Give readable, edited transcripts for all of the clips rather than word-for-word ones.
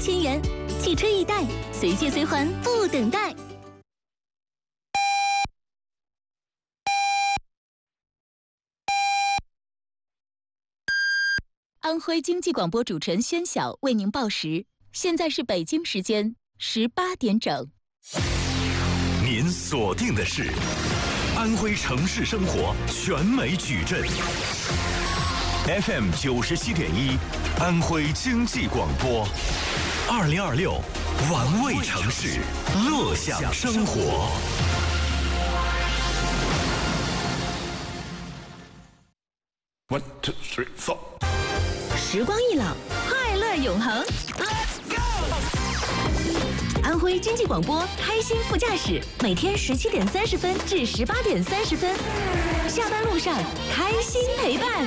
3000元，汽车易贷，随借随还，不等待。安徽经济广播主持人宣晓为您报时，现在是北京时间18点整。 您锁定的是安徽城市生活全美矩阵 FM 97.1，安徽经济广播，2026玩味城市，乐享生活。 1, 2, 3, 4。 时光一老，快乐永恒。Let's go！ 安徽经济广播开心副驾驶，每天17点30分至18点30分，下班路上开心陪伴。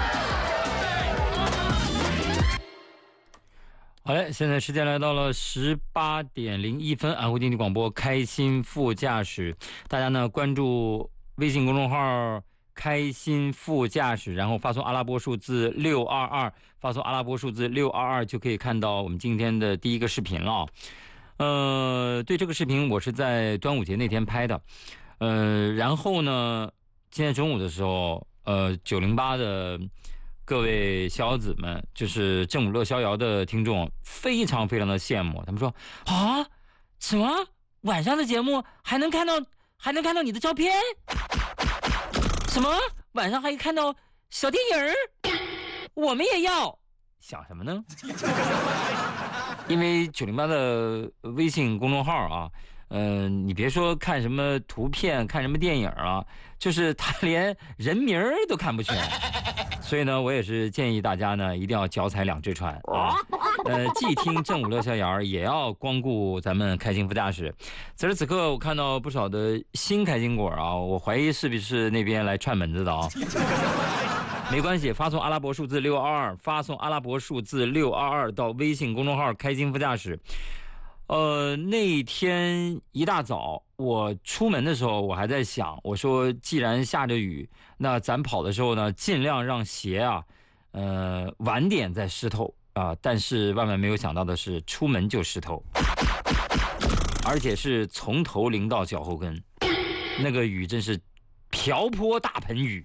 好嘞，现在时间来到了18点01分，安徽经济广播开心副驾驶，大家呢关注微信公众号开心副驾驶，然后发送阿拉伯数字622，发送阿拉伯数字622就可以看到我们今天的第一个视频了。对，这个视频我是在端午节那天拍的，然后呢，今天中午的时候，908的各位逍遥子们，就是正午乐逍遥的听众，非常非常的羡慕，他们说啊，什么晚上的节目还能看到你的照片？什么晚上还看到小电影儿？我们也要，想什么呢？因为908的微信公众号啊，你别说看什么图片，看什么电影啊，就是他连人名儿都看不全。所以呢，我也是建议大家呢，一定要脚踩两只船啊。既听正午乐逍遥，也要光顾咱们开心副驾驶。此时此刻，我看到不少的新开心果啊，我怀疑是不是那边来串门子的啊？没关系，发送阿拉伯数字622，发送阿拉伯数字622到微信公众号开心副驾驶。那天一大早我出门的时候，我还在想，我说既然下着雨，那咱跑的时候呢，尽量让鞋啊，晚点再湿透啊。但是万万没有想到的是，出门就湿透，而且是从头淋到脚后跟，那个雨真是瓢泼大盆雨，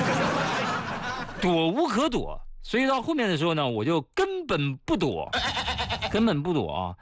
躲无可躲。所以到后面的时候呢，我就根本不躲啊。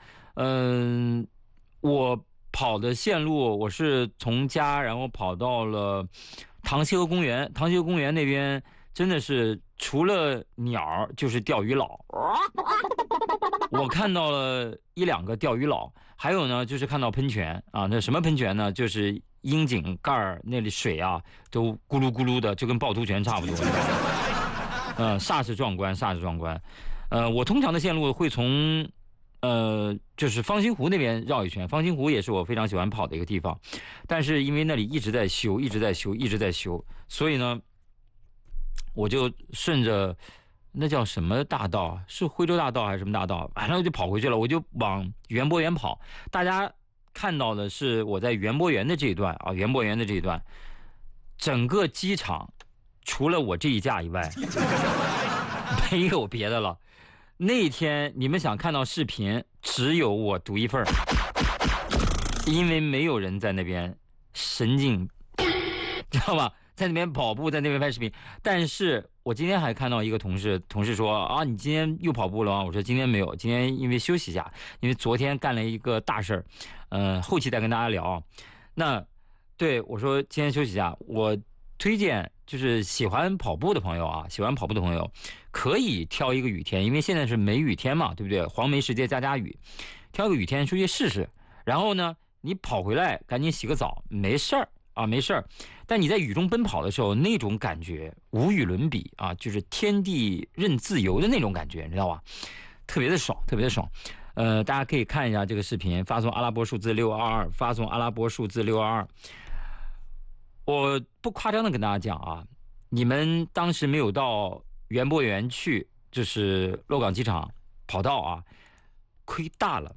我跑的线路，我是从家然后跑到了唐溪河公园。唐溪河公园那边真的是除了鸟就是钓鱼佬，我看到了1、2个钓鱼佬，还有呢就是看到喷泉啊。那什么喷泉呢？就是窨井盖那里水啊都咕噜咕噜的，就跟趵突泉差不多。煞是壮观，煞是壮观。我通常的线路会从就是方心湖那边绕一圈，方心湖也是我非常喜欢跑的一个地方，但是因为那里一直在修，所以呢，我就顺着那叫什么大道，是徽州大道还是什么大道，反正就跑回去了，我就往园博园跑。大家看到的是我在园博园的这一段啊，园博园的这一段，整个机场除了我这一架以外，没有别的了。那天你们想看到视频，只有我独一份，因为没有人在那边神经，知道吧？在那边跑步，在那边拍视频。但是我今天还看到一个同事说啊，你今天又跑步了吗？我说今天没有，今天因为休息一下，因为昨天干了一个大事儿，后期再跟大家聊。那对我说今天休息一下，我推荐就是喜欢跑步的朋友啊，可以挑一个雨天，因为现在是梅雨天嘛，对不对？黄梅时节家雨，挑个雨天出去试试。然后呢，你跑回来赶紧洗个澡，没事儿。但你在雨中奔跑的时候，那种感觉无与伦比啊，就是天地任自由的那种感觉，你知道吧？特别的爽。大家可以看一下这个视频，发送阿拉伯数字622，发送阿拉伯数字622。我不夸张的跟大家讲啊，你们当时没有到园博园去，就是洛岗机场跑道啊，亏大了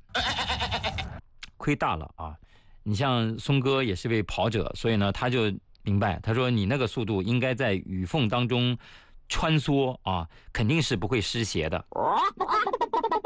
啊！你像松哥也是位跑者，所以呢，他就明白，他说你那个速度应该在雨缝当中穿梭啊，肯定是不会失鞋的。